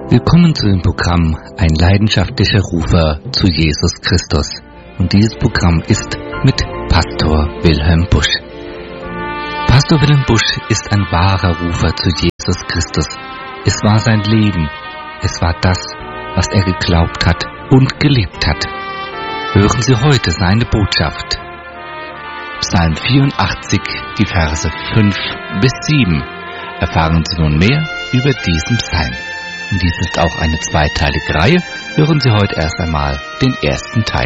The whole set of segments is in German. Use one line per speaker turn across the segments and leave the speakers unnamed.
Willkommen zu dem Programm Ein leidenschaftlicher Rufer zu Jesus Christus. Und dieses Programm ist mit Pastor Wilhelm Busch. Pastor Wilhelm Busch ist ein wahrer Rufer zu Jesus Christus. Es war sein Leben. Es war das, was er geglaubt hat und gelebt hat. Hören Sie heute seine Botschaft. Psalm 84, die Verse 5 bis 7. Erfahren Sie nun mehr über diesen Psalm. Und dies ist auch eine zweiteilige Reihe. Hören Sie heute erst einmal den ersten Teil.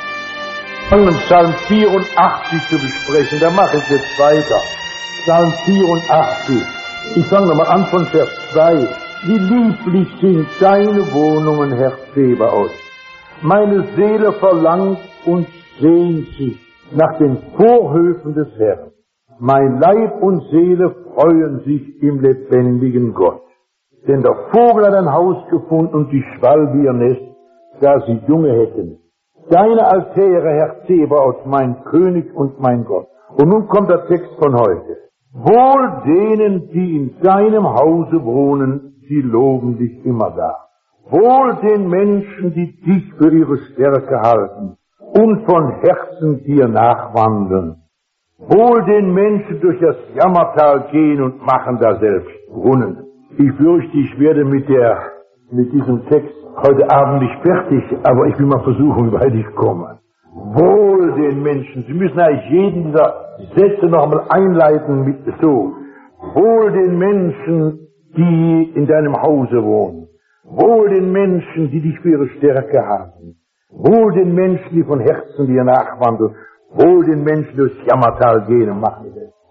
Fangen Psalm 84 zu besprechen, da mache ich jetzt weiter. Psalm 84. Ich fange nochmal an von Vers 2. Wie lieblich sind deine Wohnungen, Herr Zebaoth. Meine Seele verlangt und sehnt sich nach den Vorhöfen des Herrn. Mein Leib und Seele freuen sich im lebendigen Gott. Denn der Vogel hat ein Haus gefunden und die Schwalbe ihr Nest, da sie Junge hätten. Deine Altäre, Herr Zebaoth, mein König und mein Gott. Und nun kommt der Text von heute. Wohl denen, die in deinem Hause wohnen, sie loben dich immer da. Wohl den Menschen, die dich für ihre Stärke halten und von Herzen dir nachwandeln. Wohl den Menschen durch das Jammertal gehen und machen da selbst Brunnen. Ich fürchte, ich werde mit diesem Text heute Abend nicht fertig, aber ich will mal versuchen, wie weit ich komme. Wohl den Menschen. Sie müssen eigentlich jeden dieser Sätze noch einmal einleiten mit so. Wohl den Menschen, die in deinem Hause wohnen. Wohl den Menschen, die dich für ihre Stärke haben. Wohl den Menschen, die von Herzen dir nachwandeln. Wohl den Menschen, die durchs Jammertal gehen und machen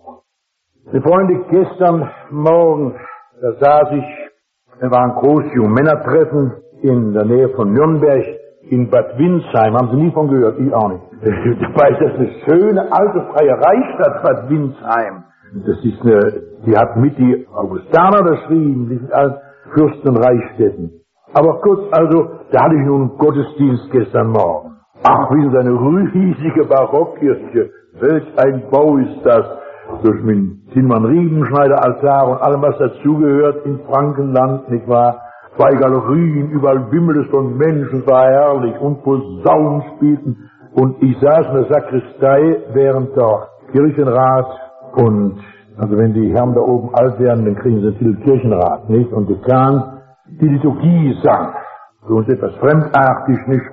das. Meine Freunde, gestern Morgen, da saß ich, war ein großes Jungmännertreffen in der Nähe von Nürnberg, in Bad Windsheim. Haben Sie nie von gehört? Ich auch nicht. Dabei ist das eine schöne, alte, freie Reichsstadt, Bad Windsheim. Das ist die hat mit die Augustaner beschrieben, die sind alle Fürsten und Reichsstädten. Aber kurz, also, da hatte ich nun einen Gottesdienst gestern Morgen. Ach, wie so eine riesige Barockkirche. Welch ein Bau ist das. Durch den Tinman-Riemenschneider-Altar und allem, was dazugehört im Frankenland, nicht wahr? 2 Galerien, überall wimmelt es von Menschen, es war herrlich, und Posaunen spielten. Und ich saß in der Sakristei, während der Kirchenrat und, also wenn die Herren da oben alt werden, dann kriegen sie den Titel Kirchenrat, nicht? Und Dekan die Liturgie sang. So ist etwas fremdartig, nicht?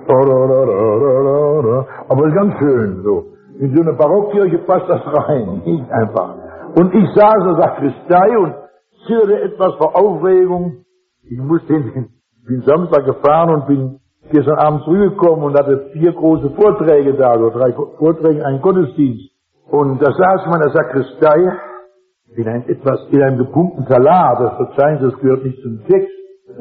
Aber ganz schön, so. In so eine Barockkirche passt das rein, nicht einfach. Und ich saß in der Sakristei und zitterte etwas vor Aufregung. Ich bin Samstag gefahren und bin gestern Abend zurückgekommen und hatte 4 große Vorträge da, so 3 Vorträge, einen Gottesdienst. Und da saß ich in meiner Sakristei in einem gepumpten Talar, das verzeihen Sie, das gehört nicht zum Text.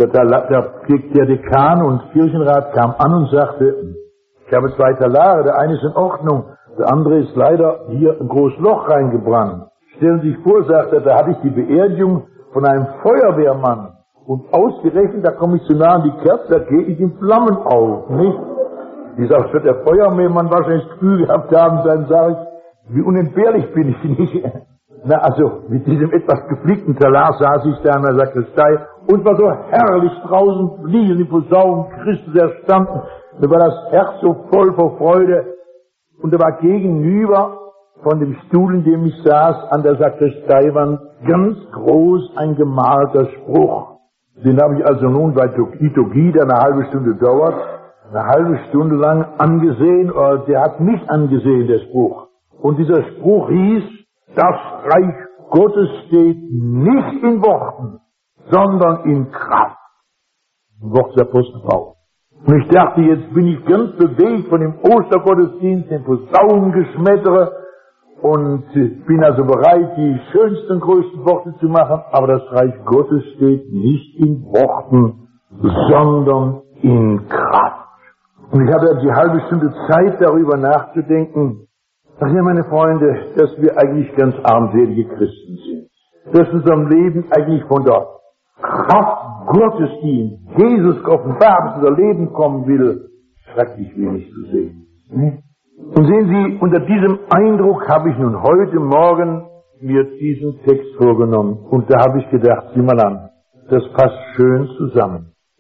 Der Dekan und Kirchenrat kam an und sagte, ich habe 2 Talare, der eine ist in Ordnung, der andere ist leider hier ein großes Loch reingebrannt. Stellen Sie sich vor, sagt er, da hatte ich die Beerdigung von einem Feuerwehrmann. Und ausgerechnet, da komme ich zu nah an die Kerze, da gehe ich in Flammen auf, nicht? Ich sage, das wird der Feuerwehrmann wahrscheinlich das Gefühl gehabt haben, dann sage ich, wie unentbehrlich bin ich nicht. Na, also, mit diesem etwas geflickten Talar saß ich da in der Sakristei und war so herrlich draußen, fliegen die Posaunen, Christus erstanden. Da war das Herz so voll vor Freude. Und da war gegenüber von dem Stuhl, in dem ich saß, an der Sakristeiwand ganz groß ein gemalter Spruch. Den habe ich also nun bei Liturgie, der eine halbe Stunde dauert, eine halbe Stunde lang angesehen, oder der hat mich angesehen, der Spruch. Und dieser Spruch hieß, das Reich Gottes steht nicht in Worten, sondern in Kraft. Wort des Apostel Paulus. Und ich dachte, jetzt bin ich ganz bewegt von dem Ostergottesdienst, dem Posaunengeschmettere, und bin also bereit, die schönsten, größten Worte zu machen, aber das Reich Gottes steht nicht in Worten, sondern in Kraft. Und ich hatte die halbe Stunde Zeit, darüber nachzudenken, ach ja, meine Freunde, dass wir eigentlich ganz armselige Christen sind. Dass unserem Leben eigentlich von der Kraft Gottes, die in Jesus offenbar zu unser Leben kommen will, schrecklich wenig zu sehen. Und sehen Sie, unter diesem Eindruck habe ich nun heute Morgen mir diesen Text vorgenommen. Und da habe ich gedacht, sieh mal an, das passt schön zusammen.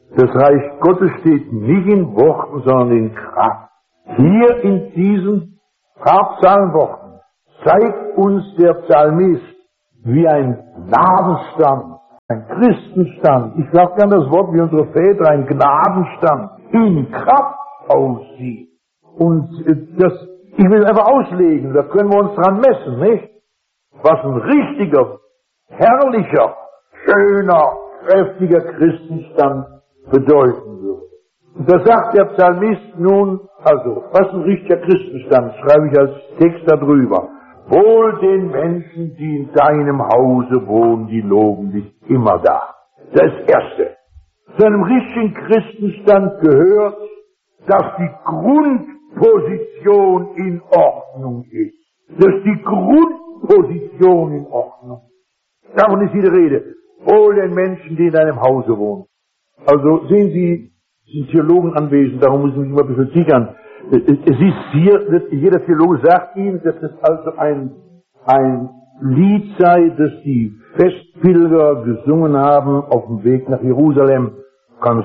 Das Reich Gottes steht nicht in Worten, sondern in Kraft. Hier in diesen paar Psalmworten zeigt uns der Psalmist, wie ein Gnadenstand, ein Christenstand, ich sage gern das Wort wie unsere Väter, ein Gnadenstand in Kraft aussieht. Und ich will einfach auslegen, da können wir uns dran messen, nicht? Was ein richtiger, herrlicher, schöner, kräftiger Christenstand bedeuten würde. Und da sagt der Psalmist nun, also, was ein richtiger Christenstand, schreibe ich als Text darüber. Wohl den Menschen, die in deinem Hause wohnen, die loben dich immer da. Das ist das Erste. Zu einem richtigen Christenstand gehört, dass die Grundposition in Ordnung ist. Dass die Grundposition in Ordnung ist. Davon ist hier die Rede. Wohl den Menschen, die in deinem Hause wohnen. Also sehen Sie, sind Theologen anwesend, darum muss ich mich mal ein bisschen sichern. Es ist hier, jeder Theologe sagt Ihnen, dass es also ein Lied sei, das die Festpilger gesungen haben auf dem Weg nach Jerusalem. Kann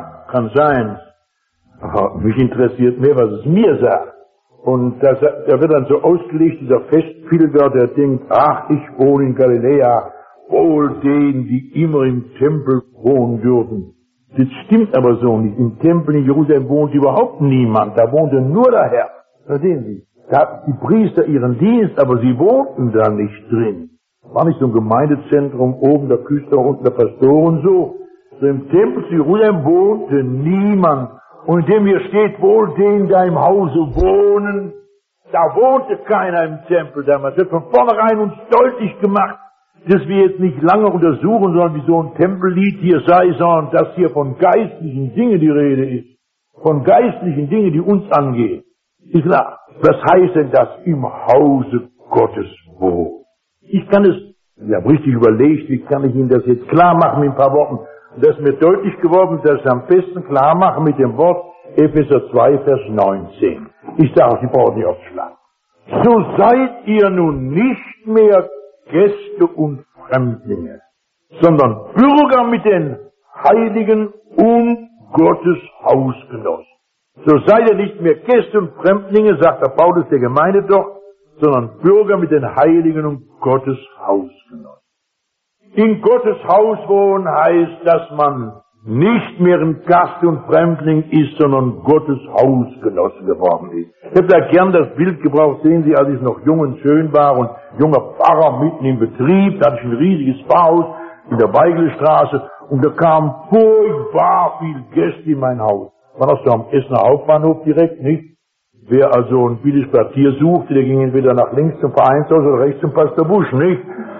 sein. Aber mich interessiert mehr, was es mir sagt. Und da wird dann so ausgelegt, dieser Festpilger, der denkt, ach, ich wohne in Galiläa, wohl denen, die immer im Tempel wohnen dürfen. Das stimmt aber so nicht. Im Tempel in Jerusalem wohnt überhaupt niemand. Da wohnte nur der Herr. Verstehen Sie? Da hatten die Priester ihren Dienst, aber sie wohnten da nicht drin. War nicht so ein Gemeindezentrum, oben der Küster, unten der Pastoren, so. So im Tempel zu Jerusalem wohnte niemand. Und in dem hier steht, wohl denen, da im Hause wohnen, da wohnte keiner im Tempel damals. Das wird von vornherein uns deutlich gemacht, dass wir jetzt nicht lange untersuchen, sondern wie so ein Tempellied hier sei, sondern dass hier von geistlichen Dingen die Rede ist. Von geistlichen Dingen, die uns angehen. Ist klar. Was heißt denn das im Hause Gottes wohnen? Ich kann es, ich habe richtig überlegt, wie kann ich Ihnen das jetzt klar machen mit ein paar Worten. Und das ist mir deutlich geworden, dass ich am besten klar mache mit dem Wort Epheser 2, Vers 19. Ich sage, Sie brauchen nicht aufschlagen. So seid ihr nun nicht mehr Gäste und Fremdlinge, sondern Bürger mit den Heiligen und Gottes Hausgenossen. So seid ihr nicht mehr Gäste und Fremdlinge, sagt der Paulus der Gemeinde doch, sondern Bürger mit den Heiligen und Gottes Hausgenossen. In Gottes Haus wohnen heißt, dass man nicht mehr ein Gast und Fremdling ist, sondern Gottes Hausgenosse geworden ist. Ich habe da gern das Bild gebraucht, sehen Sie, als ich noch jung und schön war und junger Pfarrer mitten im Betrieb, da hatte ich ein riesiges Pfarrhaus in der Weigelstraße und da kamen furchtbar viele Gäste in mein Haus. War das so am Essener Hauptbahnhof direkt, nicht? Wer also ein billiges Quartier suchte, der ging entweder nach links zum Vereinshaus oder rechts zum Pastor Busch, nicht?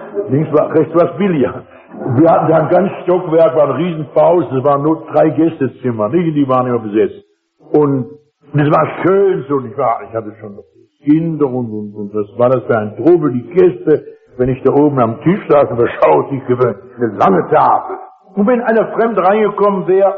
Rechts war es billiger. Wir hatten da ein ganz Stockwerk, war ein Riesenhaus, es waren nur 3 Gästezimmer, nicht? Und die waren immer besetzt. Und es war schön so, ich hatte schon Kinder und was war das für ein Trubel, die Gäste, wenn ich da oben am Tisch saß und verschaute, ich gewöhnt, eine lange Tafel. Und wenn einer fremd reingekommen wäre,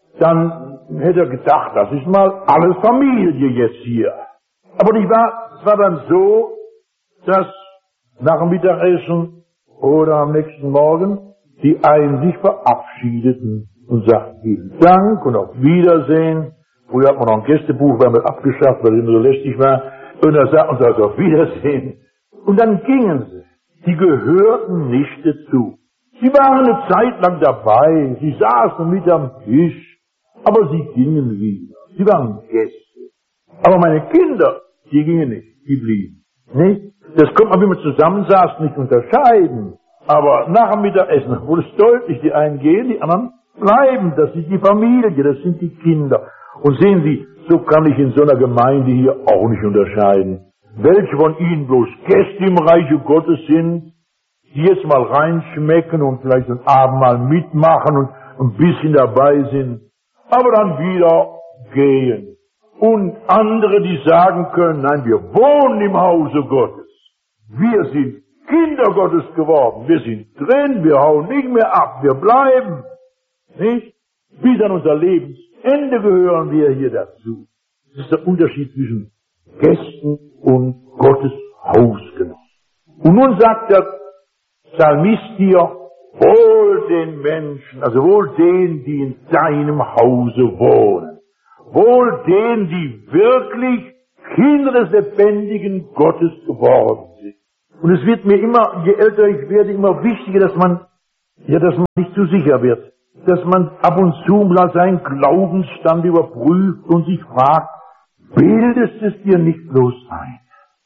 dann hätte er gedacht, das ist mal alles Familie jetzt hier. Aber es war dann so, dass nach dem Mittagessen oder am nächsten Morgen die einen sich verabschiedeten und sagten vielen Dank und auf Wiedersehen. Früher hat man noch ein Gästebuch, weil man abgeschafft, weil es immer so lästig war. Und dann sagten sie also auf Wiedersehen. Und dann gingen sie. Die gehörten nicht dazu. Sie waren eine Zeit lang dabei. Sie saßen mit am Tisch. Aber sie gingen wieder. Sie waren Gäste. Aber meine Kinder, die gingen nicht. Die blieben. Nicht? Das konnte man, wie man zusammensaß, nicht unterscheiden. Aber nach dem Mittagessen wurde es deutlich, die einen gehen, die anderen bleiben. Das ist die Familie, das sind die Kinder. Und sehen Sie, so kann ich in so einer Gemeinde hier auch nicht unterscheiden. Welche von Ihnen bloß Gäste im Reiche Gottes sind, die jetzt mal reinschmecken und vielleicht so ein Abend mal mitmachen und ein bisschen dabei sind, aber dann wieder gehen. Und andere, die sagen können, nein, wir wohnen im Hause Gottes. Wir sind Kinder Gottes geworden. Wir sind drin, wir hauen nicht mehr ab, wir bleiben. Nicht? Bis an unser Lebensende gehören wir hier dazu. Das ist der Unterschied zwischen Gästen und Gottes Hausgenossen. Und nun sagt der Psalmist hier, Wohl den Menschen, also wohl denen, die in deinem Hause wohnen. Wohl denen, die wirklich Kinder des lebendigen Gottes geworden sind. Und es wird mir immer, je älter ich werde, immer wichtiger, dass man nicht zu sicher wird. Dass man ab und zu mal seinen Glaubensstand überprüft und sich fragt, bildest es dir nicht bloß ein?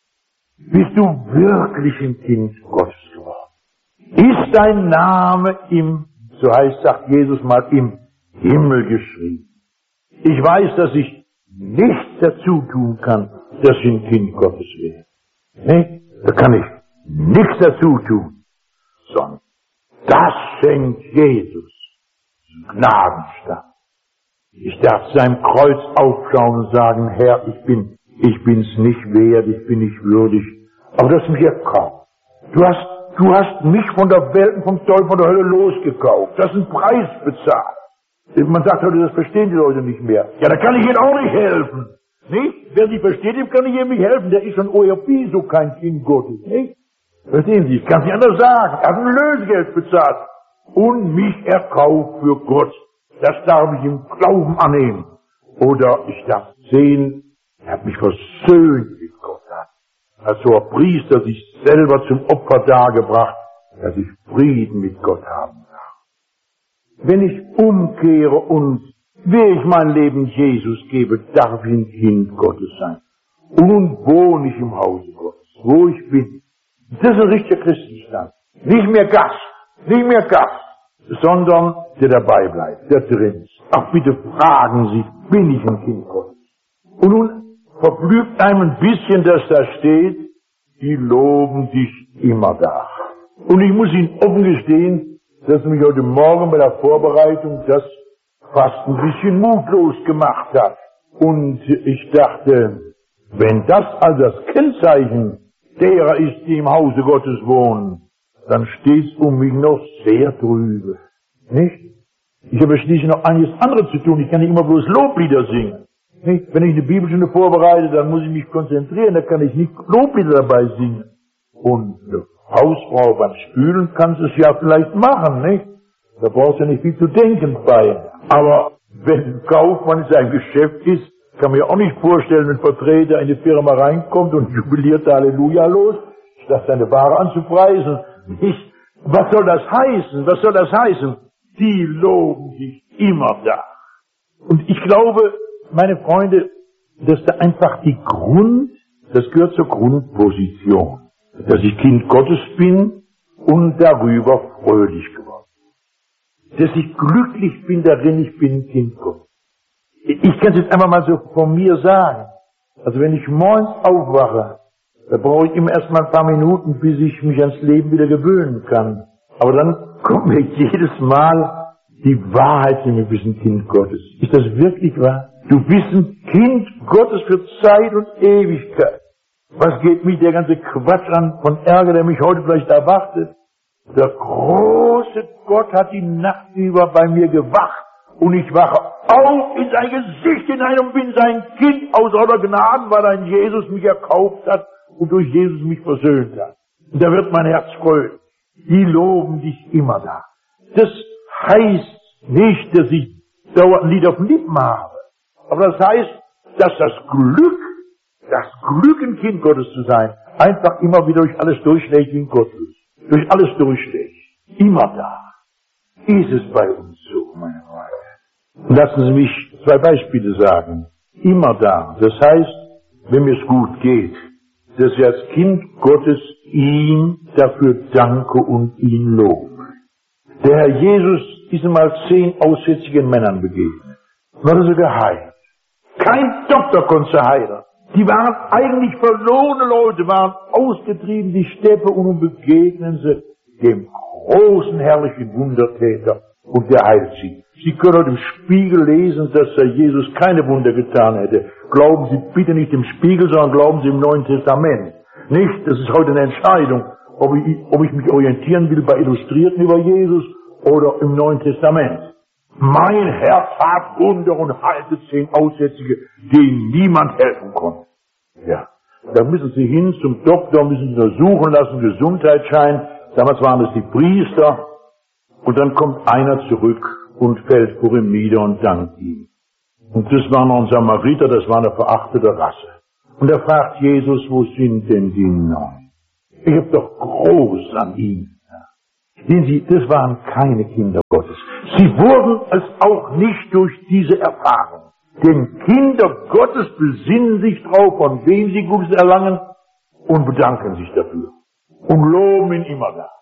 Bist du wirklich ein Kind Gottes geworden? Ist dein Name so heißt, sagt Jesus mal, im Himmel geschrieben? Ich weiß, dass ich nichts dazu tun kann, dass ich ein Kind Gottes werde. Nee, da kann ich nichts dazu tun, sondern das schenkt Jesus, Gnadenstab. Ich darf seinem Kreuz aufschauen und sagen, Herr, ich bin's nicht wert, ich bin nicht würdig, aber du hast mich erkauft. Du hast mich von der Welt und vom Teufel, von der Hölle losgekauft. Du hast einen Preis bezahlt. Man sagt heute, das verstehen die Leute nicht mehr. Ja, da kann ich ihnen auch nicht helfen. Nicht? Wer sie versteht, dem kann ich ihm nicht helfen. Der ist schon so kein Kind Gottes. Nicht? Verstehen Sie? Ich kann es nicht anders sagen. Er hat ein Lösegeld bezahlt und mich erkauft für Gott. Das darf ich im Glauben annehmen. Oder ich darf sehen, er hat mich versöhnt mit Gott. Als hoher Priester sich selber zum Opfer dargebracht, dass ich Frieden mit Gott haben darf. Wenn ich umkehre und wer ich mein Leben Jesus gebe, darf ich ein Kind Gottes sein. Und wohne ich im Hause Gottes, wo ich bin. Das ist ein richtiger Christenstand. Nicht mehr Gast, sondern der dabei bleibt, der drin ist. Ach, bitte fragen Sie, bin ich ein Kind Gottes? Und nun verblüfft einem ein bisschen, dass da steht, die loben dich immer da. Und ich muss Ihnen offen gestehen, dass mich heute Morgen bei der Vorbereitung das fast ein bisschen mutlos gemacht hat. Und ich dachte, wenn das also das Kennzeichen derer ist, die im Hause Gottes wohnen, dann steht's um mich noch sehr trübe. Nicht? Ich habe schließlich noch einiges anderes zu tun. Ich kann nicht immer bloß Loblieder singen. Nicht? Wenn ich eine Bibelstunde vorbereite, dann muss ich mich konzentrieren, da kann ich nicht Loblieder dabei singen. Und eine Hausfrau beim Spülen kann es ja vielleicht machen, nicht? Da brauchst du ja nicht viel zu denken bei. Aber wenn ein Kaufmann in seinem Geschäft ist, kann man ja auch nicht vorstellen, wenn ein Vertreter in die Firma reinkommt und jubiliert Halleluja los, statt seine Ware anzupreisen. Nicht? Was soll das heißen? Die loben dich immer da. Und ich glaube, meine Freunde, dass da einfach das gehört zur Grundposition, dass ich Kind Gottes bin und darüber fröhlich geworden. Dass ich glücklich bin darin, ich bin ein Kind Gottes. Ich kann es jetzt einfach mal so von mir sagen. Also wenn ich morgens aufwache, da brauche ich immer erstmal ein paar Minuten, bis ich mich ans Leben wieder gewöhnen kann. Aber dann kommt mir jedes Mal die Wahrheit in mir, du bist ein Kind Gottes. Ist das wirklich wahr? Du bist ein Kind Gottes für Zeit und Ewigkeit. Was geht mich der ganze Quatsch an von Ärger, der mich heute vielleicht erwartet? Der große Gott hat die Nacht über bei mir gewacht und ich wache auf in sein Gesicht hinein und bin sein Kind aus aller Gnaden, weil ein Jesus mich erkauft hat und durch Jesus mich versöhnt hat. Und da wird mein Herz fröhlich. Die loben dich immer da. Das heißt nicht, dass ich dauernd ein Lied auf den Lippen habe. Aber das heißt, dass das Glück, ein Kind Gottes zu sein, einfach immer wieder durch alles durchschlägt wie ein Gottes. Durch alles durchschlägt. Immer da. Ist es bei uns so, meine Freunde. Lassen Sie mich 2 Beispiele sagen. Immer da. Das heißt, wenn mir es gut geht, dass ich als Kind Gottes ihn dafür danke und ihn lobe. Der Herr Jesus ist einmal 10 aussätzigen Männern begegnet. Und hat sie geheilt. Kein Doktor konnte sie heilen. Die waren eigentlich verlorene Leute, waren ausgetrieben die Steppe und nun begegnen sie dem großen, herrlichen Wundertäter und der heilt sie. Sie können heute im Spiegel lesen, dass der Jesus keine Wunder getan hätte. Glauben Sie bitte nicht im Spiegel, sondern glauben Sie im Neuen Testament. Nicht, das ist heute eine Entscheidung, ob ich mich orientieren will bei Illustrierten über Jesus oder im Neuen Testament. Mein Herr tat Wunder und heilte 10 Aussätzige, denen niemand helfen konnte. Ja, da müssen Sie hin zum Doktor, müssen Sie untersuchen lassen, Gesundheitsschein. Damals waren es die Priester. Und dann kommt einer zurück und fällt vor ihm nieder und dankt ihm. Und das war noch ein Samariter, das war eine verachtete Rasse. Und er fragt Jesus, wo sind denn die 9? Ich habe doch groß an ihnen. Sehen Sie, das waren keine Kinder Gottes. Sie wurden es auch nicht durch diese Erfahrung. Denn Kinder Gottes besinnen sich drauf, von wem sie Gutes erlangen, und bedanken sich dafür. Und loben ihn immer da.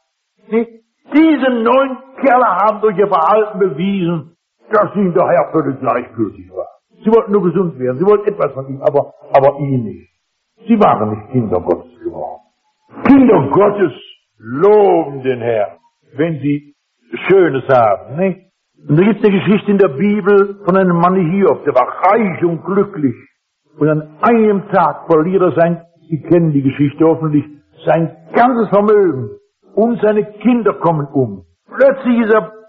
Diese 9 Kerle haben durch ihr Verhalten bewiesen, dass ihnen der Herr völlig gleichgültig war. Sie wollten nur gesund werden, sie wollten etwas von ihm, aber ihn nicht. Sie waren nicht Kinder Gottes geworden. Kinder Gottes loben den Herrn, wenn sie Schönes haben, nicht? Und da gibt es eine Geschichte in der Bibel von einem Mann Hiob, der war reich und glücklich. Und an einem Tag verliert er Sie kennen die Geschichte hoffentlich, sein ganzes Vermögen. Und seine Kinder kommen um. Plötzlich ist er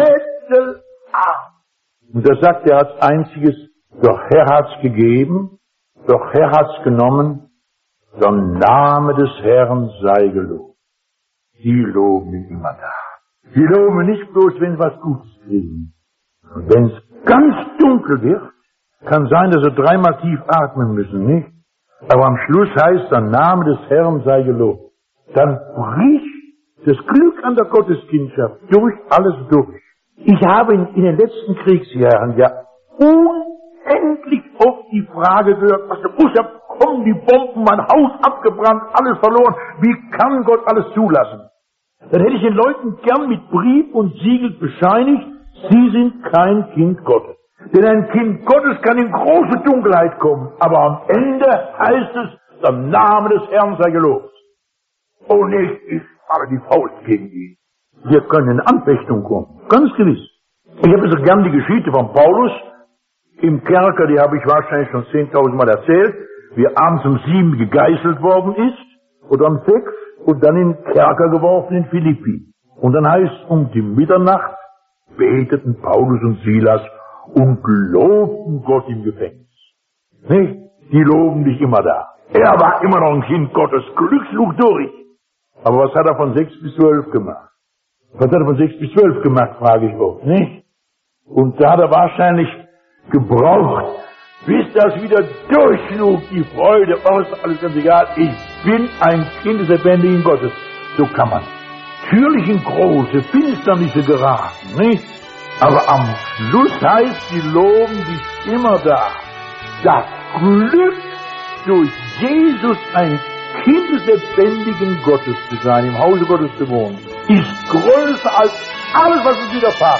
bettelarm. Und da sagt er als einziges, doch Herr hat's gegeben, doch Herr hat's genommen, der Name des Herrn sei gelobt. Die loben ihn immer da. Die loben ihn nicht bloß, wenn sie was Gutes kriegen. Und wenn es ganz dunkel wird, kann sein, dass sie 3-mal tief atmen müssen, nicht? Aber am Schluss heißt, der Name des Herrn sei gelobt. Dann bricht das Glück an der Gotteskindschaft durch alles durch. Ich habe in den letzten Kriegsjahren ja unendlich oft die Frage gehört, was da kommen die Bomben, mein Haus abgebrannt, alles verloren. Wie kann Gott alles zulassen? Dann hätte ich den Leuten gern mit Brief und Siegel bescheinigt, sie sind kein Kind Gottes. Denn ein Kind Gottes kann in große Dunkelheit kommen, aber am Ende heißt es, der Name des Herrn sei gelobt. Oh nicht, ich habe die Faust gegen ihn. Wir können in Anfechtung kommen, ganz gewiss. Ich habe so gern die Geschichte von Paulus im Kerker, die habe ich wahrscheinlich schon 10.000 Mal erzählt, wie er abends um 7 gegeißelt worden ist, oder um 6, und dann in den Kerker geworfen in Philippi. Und dann heißt, um die Mitternacht beteten Paulus und Silas und lobten Gott im Gefängnis. Nicht? Die loben dich immer da. Er war immer noch ein Kind Gottes, Glück schlug durch. Aber was hat er von 6 bis 12 gemacht? Was hat er von 6 bis 12 gemacht, frage ich auch, nicht? Und da hat er wahrscheinlich gebraucht, bis das wieder durchschlug, die Freude, oh, ist alles ganz egal, ich bin ein Kind des lebendigen Gottes. So kann man natürlich in große Finsternisse geraten, nicht? Aber am Schluss heißt, die loben dich immer da. Das Glück, durch Jesus ein Kind des lebendigen Gottes zu sein, im Hause Gottes zu wohnen, ist größer als alles, was uns widerfahren.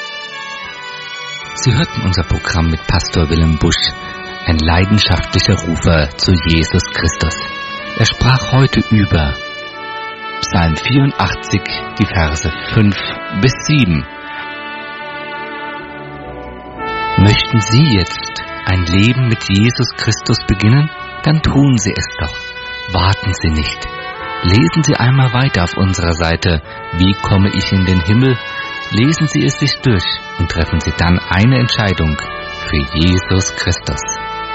Sie hörten unser Programm mit Pastor Wilhelm Busch, ein leidenschaftlicher Rufer zu Jesus Christus. Er sprach heute über Psalm 84, die Verse 5 bis 7. Möchten Sie jetzt ein Leben mit Jesus Christus beginnen? Dann tun Sie es doch. Warten Sie nicht. Lesen Sie einmal weiter auf unserer Seite Wie komme ich in den Himmel? Lesen Sie es sich durch und treffen Sie dann eine Entscheidung für Jesus Christus.